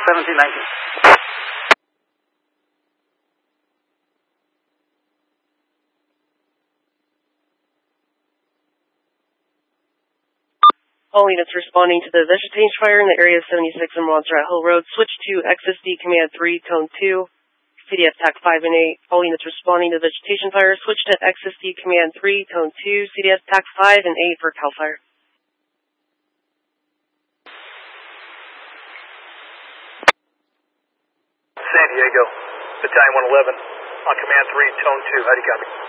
1719. All units responding to the vegetation fire in the area of 76 and Montserrat Hill Road. Switch to XSD Command 3, Cone 2, CDF TAC 5 and 8. All units responding to the vegetation fire. Switch to XSD Command 3, Cone 2, CDF TAC 5 and 8 for CAL FIRE. San Diego, Battalion 111, on Command 3, Tone 2. How do you copy?